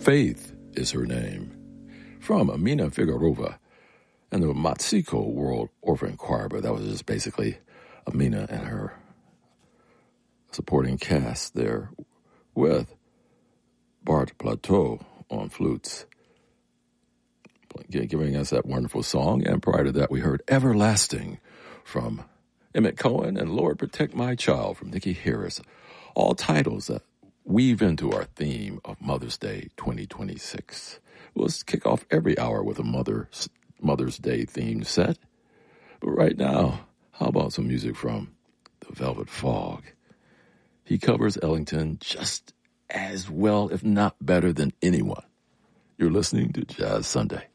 Faith is her name. From Amina Figueroa and the Matsiko World Orphan Choir, but that was just basically Amina and her supporting cast there with Bart Plateau on flutes, giving us that wonderful song. And prior to that, we heard Everlasting from Emmett Cohen and Lord Protect My Child from Nikki Harris, all titles that weave into our theme of Mother's Day 2026. We'll kick off every hour with a Mother's Day themed set. But right now, how about some music from the Velvet Fog? He covers Ellington just as well, if not better than anyone. You're listening to Jazz Sunday.